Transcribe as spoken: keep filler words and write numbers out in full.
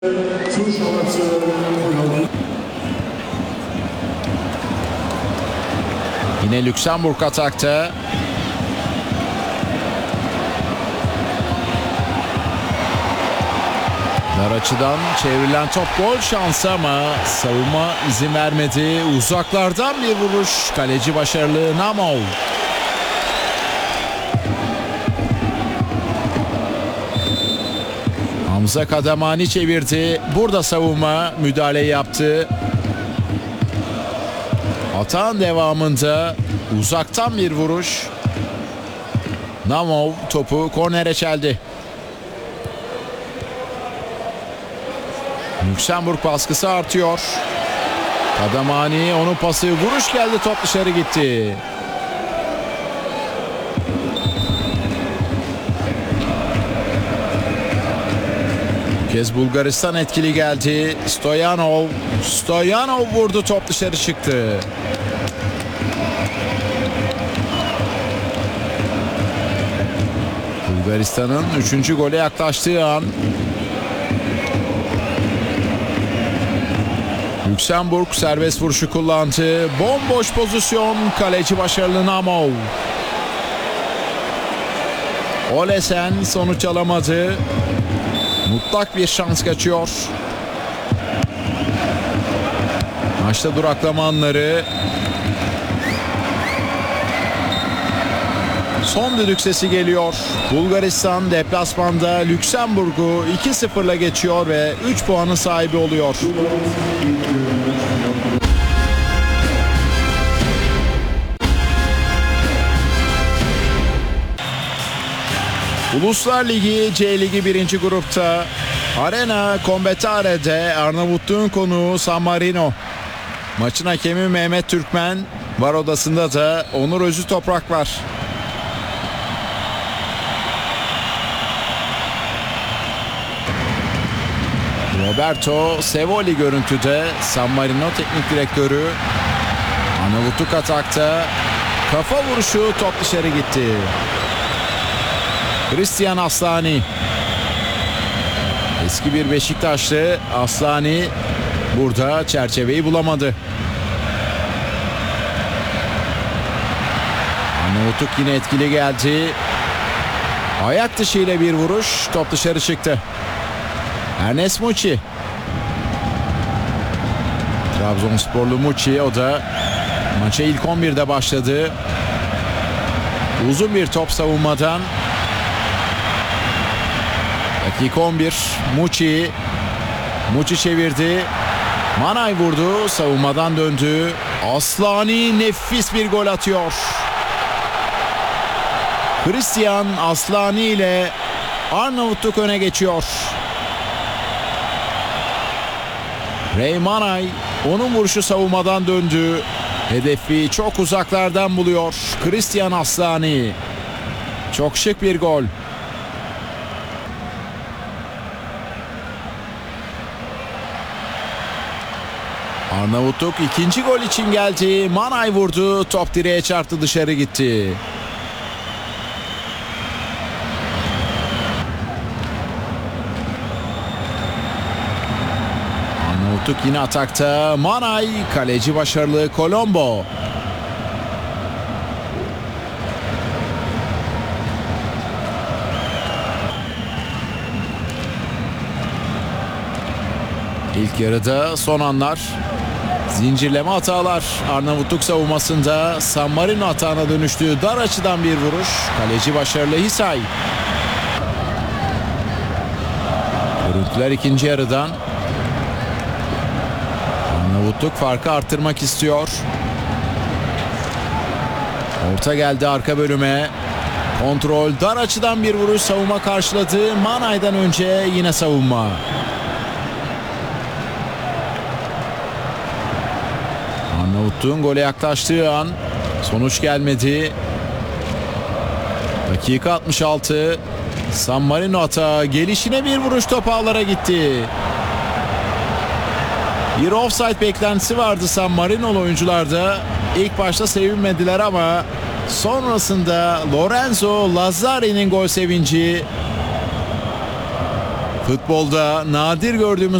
Zuschauer zu Ronaldo. Yine Lüksemburg atakta. Dar açıdan çevrilen top gol şansı ama savunma izin vermedi. Uzaklardan bir vuruş. Kaleci başarılı Namov. Hamza Kadamani çevirdi. Burada savunma müdahale yaptı. Atağın devamında uzaktan bir vuruş. Namov topu kornere çeldi. Lüksemburg baskısı artıyor. Kadamani, onun pası, vuruş geldi, top dışarı gitti. Bu kez Bulgaristan etkili geldi. Stoyanov. Stoyanov vurdu, top dışarı çıktı. Bulgaristan'ın üçüncü gole yaklaştığı an Lüksemburg serbest vuruşu kullandı. Bomboş pozisyon. Kaleci başarılı Namov. Olesen sonuç alamadı. Mutlak bir şans kaçıyor. Maçta duraklama anları. Son düdük sesi geliyor. Bulgaristan deplasmanda Lüksemburg'u iki sıfırla geçiyor ve üç puanın sahibi oluyor. Uluslar Ligi C Ligi birinci grupta Arena Combetare'de Arnavutluğun konuğu San Marino. Maçın hakemi Mehmet Türkmen, var odasında da Onur Özü Toprak var. Roberto Sevoli görüntüde, San Marino teknik direktörü. Arnavutluk atakta, kafa vuruşu, top dışarı gitti. Christian Aslani. Eski bir Beşiktaşlı Aslani burada çerçeveyi bulamadı. Arnavutluk yine etkili geldi. Ayak dışı ile bir vuruş, top dışarı çıktı. Ernest Muçi. Trabzonsporlu Muçi, o da maça ilk on birde başladı. Uzun bir top savunmadan. Dakika on bir. Muçi. Muçi çevirdi. Manay vurdu. Savunmadan döndü. Aslani nefis bir gol atıyor. Christian Aslani ile Arnavutluk öne geçiyor. Ray Manay, onun vuruşu savunmadan döndü. Hedefi çok uzaklardan buluyor. Christian Aslani. Çok şık bir gol. Arnavutluk ikinci gol için geldi. Manay vurdu. Top direğe çarptı, dışarı gitti. Arnavutluk yine atakta. Manay, kaleci başarılı Colombo. İlk yarıda son anlar. Zincirleme hatalar Arnavutluk savunmasında. San Marino hatağına dönüştüğü dar açıdan bir vuruş. Kaleci başarılı Hisay. Görüntüler ikinci yarıdan. Arnavutluk farkı arttırmak istiyor. Orta geldi arka bölüme. Kontrol, dar açıdan bir vuruş, savunma karşıladı. Manay'dan önce yine savunma. Arnavutluğun gole yaklaştığı an sonuç gelmedi. Dakika altmış altı. San Marino atağı, gelişine bir vuruş, top ağlara gitti. Bir offside beklentisi vardı San Marino'lu oyuncularda. İlk başta sevinmediler ama sonrasında Lorenzo Lazzari'nin gol sevinci Futbolda nadir gördüğümüz